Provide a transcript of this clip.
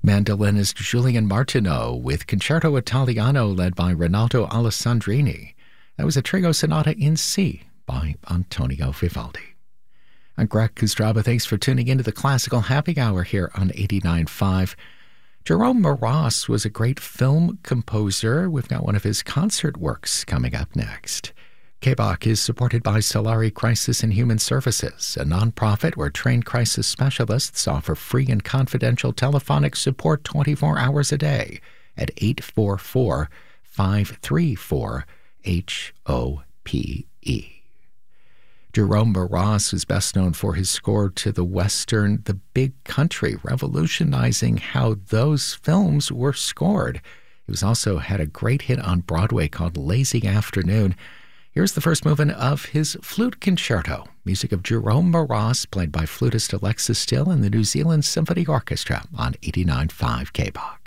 Mandolinist Julian Martineau with Concerto Italiano led by Rinaldo Alessandrini. That was a Trio Sonata in C by Antonio Vivaldi. I'm Greg Kustraba. Thanks for tuning into the Classical Happy Hour here on 89.5. Jerome Moross was a great film composer. We've got one of his concert works coming up next. KBOC is supported by Solari Crisis and Human Services, a nonprofit where trained crisis specialists offer free and confidential telephonic support 24 hours a day at 844-534-HOPE. Jerome Moross is best known for his score to the Western The Big Country, revolutionizing how those films were scored. He was also had a great hit on Broadway called Lazy Afternoon. Here's the first movement of his flute concerto, music of Jerome Moross, played by flutist Alexis Still and the New Zealand Symphony Orchestra on 89.5 KBOC.